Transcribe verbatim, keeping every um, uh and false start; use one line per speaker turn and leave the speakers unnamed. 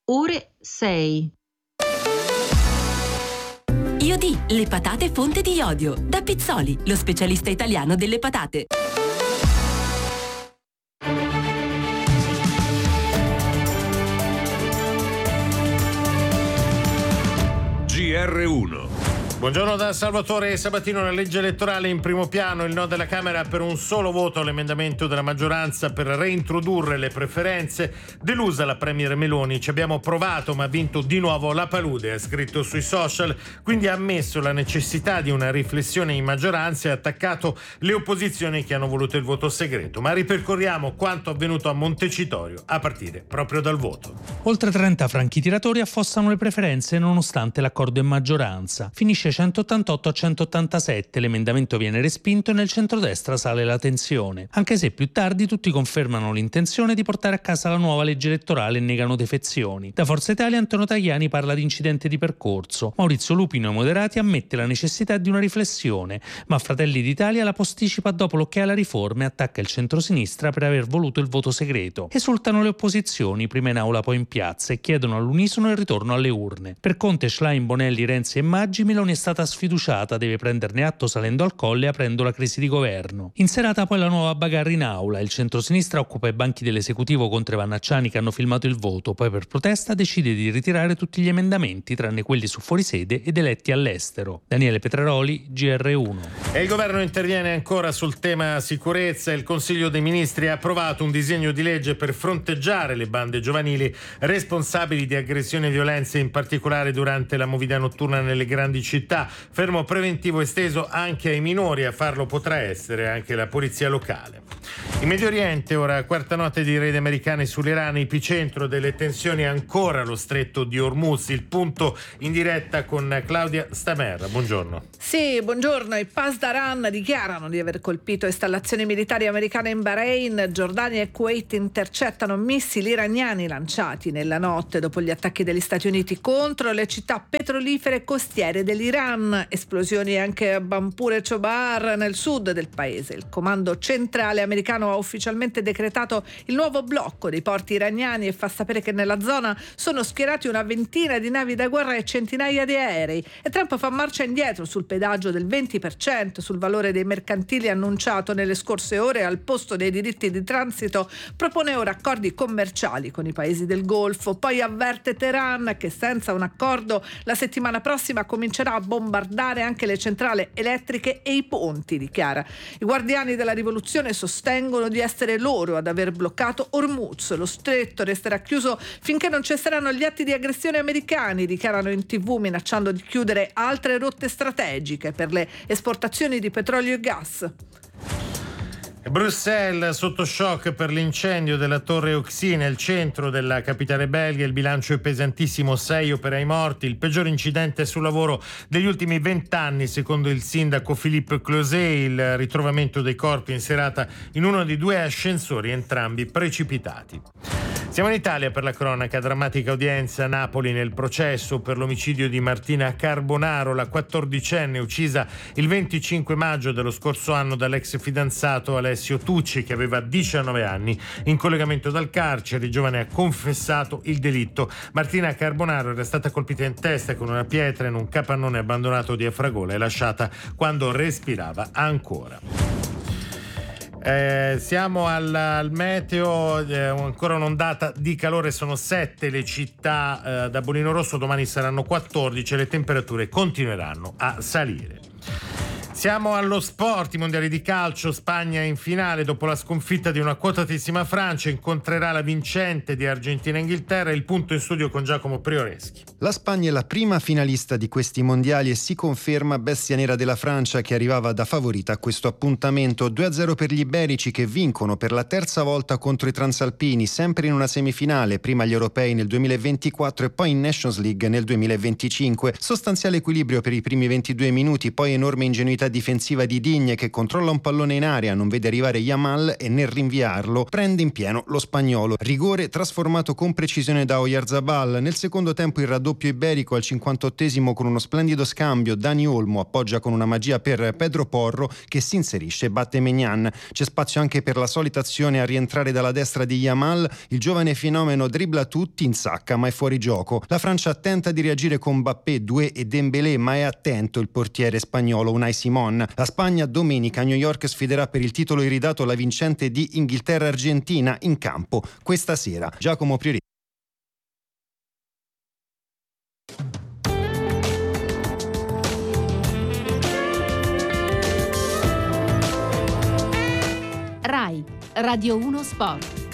ore sei.
Iodi, le patate fonte di iodio. Da Pizzoli, lo specialista italiano delle patate.
G R uno.
Buongiorno da Salvatore Sabatino. La legge elettorale in primo piano, il no della Camera per un solo voto all'emendamento della maggioranza per reintrodurre le preferenze. Delusa la premier Meloni, ci abbiamo provato ma ha vinto di nuovo la palude, ha scritto sui social, quindi ha ammesso la necessità di una riflessione in maggioranza e ha attaccato le opposizioni che hanno voluto il voto segreto. Ma ripercorriamo quanto avvenuto a Montecitorio a partire proprio dal voto.
Oltre trenta franchi tiratori affossano le preferenze nonostante l'accordo in maggioranza. Finisce centottantotto a centottantasette, l'emendamento viene respinto e nel centrodestra sale la tensione, anche se più tardi tutti confermano l'intenzione di portare a casa la nuova legge elettorale e negano defezioni. Da Forza Italia Antonio Tajani parla di incidente di percorso, Maurizio Lupino ai moderati ammette la necessità di una riflessione, ma Fratelli d'Italia la posticipa dopo l'ok alla riforma e attacca il centrosinistra per aver voluto il voto segreto. Esultano le opposizioni, prima in aula poi in piazza, e chiedono all'unisono il ritorno alle urne. Per Conte, Schlein, Bonelli, Renzi e Maggi, Meloni è stata sfiduciata, deve prenderne atto salendo al colle e aprendo la crisi di governo. In serata poi la nuova bagarre in aula, il centrosinistra occupa i banchi dell'esecutivo contro i Vannacciani che hanno filmato il voto, poi per protesta decide di ritirare tutti gli emendamenti tranne quelli su fuorisede ed eletti all'estero. Daniele Petraroli, G R uno.
E il governo interviene ancora sul tema sicurezza. Il Consiglio dei Ministri ha approvato un disegno di legge per fronteggiare le bande giovanili responsabili di aggressioni e violenze, in particolare durante la movida notturna nelle grandi città. Fermo preventivo esteso anche ai minori, a farlo potrà essere anche la polizia locale. In Medio Oriente ora quarta notte di raid americane sull'Iran, epicentro delle tensioni ancora lo stretto di Hormuz. Il punto in diretta con Claudia Stamerra. Buongiorno.
Sì, buongiorno. I Pasdaran dichiarano di aver colpito installazioni militari americane in Bahrain. Giordania e Kuwait intercettano missili iraniani lanciati nella notte dopo gli attacchi degli Stati Uniti contro le città petrolifere costiere dell'Iran. Esplosioni anche a Bampur e Chobar nel sud del paese. Il comando centrale americano ha ufficialmente decretato il nuovo blocco dei porti iraniani e fa sapere che nella zona sono schierati una ventina di navi da guerra e centinaia di aerei. E Trump fa marcia indietro sul pedaggio del venti per cento sul valore dei mercantili annunciato nelle scorse ore. Al posto dei diritti di transito propone ora accordi commerciali con i paesi del Golfo. Poi avverte Teheran che senza un accordo la settimana prossima comincerà a bombardare anche le centrali elettriche e i ponti, dichiara. I guardiani della rivoluzione sostengono di essere loro ad aver bloccato Hormuz. Lo stretto resterà chiuso finché non cesseranno gli atti di aggressione americani, dichiarano in tivù, minacciando di chiudere altre rotte strategiche per le esportazioni di petrolio e gas.
Bruxelles sotto shock per l'incendio della Torre Oxy nel centro della capitale belga. Il bilancio è pesantissimo, sei operai morti, il peggior incidente sul lavoro degli ultimi vent'anni secondo il sindaco Philippe Closet. Il ritrovamento dei corpi in serata in uno dei due ascensori, entrambi precipitati. Siamo in Italia per la cronaca. Drammatica udienza a Napoli nel processo per l'omicidio di Martina Carbonaro, la quattordicenne uccisa il venticinque maggio dello scorso anno dall'ex fidanzato Alessio Tucci, che aveva diciannove anni. In collegamento dal carcere il giovane ha confessato il delitto. Martina Carbonaro era stata colpita in testa con una pietra in un capannone abbandonato di Afragola e lasciata quando respirava ancora. Eh, siamo al, al meteo, eh, ancora un'ondata di calore, sono sette le città eh, da bollino rosso, domani saranno quattordici e le temperature continueranno a salire. Siamo allo sport, i mondiali di calcio, Spagna in finale dopo la sconfitta di una quotatissima Francia, incontrerà la vincente di Argentina e Inghilterra. Il punto in studio con Giacomo Prioreschi.
La Spagna è la prima finalista di questi mondiali e si conferma bestia nera della Francia, che arrivava da favorita a questo appuntamento. due a zero per gli iberici, che vincono per la terza volta contro i transalpini, sempre in una semifinale, prima agli europei nel duemilaventiquattro e poi in Nations League nel duemilaventicinque. Sostanziale equilibrio per i primi ventidue minuti, poi enorme ingenuità solidità difensiva di Digne, che controlla un pallone in area, non vede arrivare Yamal e nel rinviarlo prende in pieno lo spagnolo. Rigore trasformato con precisione da Oyarzabal. Nel secondo tempo il raddoppio iberico al cinquantottesimo con uno splendido scambio. Dani Olmo appoggia con una magia per Pedro Porro, che si inserisce e batte Maignan. C'è spazio anche per la solita azione a rientrare dalla destra di Yamal. Il giovane fenomeno dribbla tutti, insacca ma è fuori gioco. La Francia tenta di reagire con Mbappé, Doué e Dembélé, ma è attento il portiere spagnolo Unai Simon. La Spagna domenica a New York sfiderà per il titolo iridato la vincente di Inghilterra-Argentina in campo questa sera. Giacomo Priori.
RAI Radio uno Sport.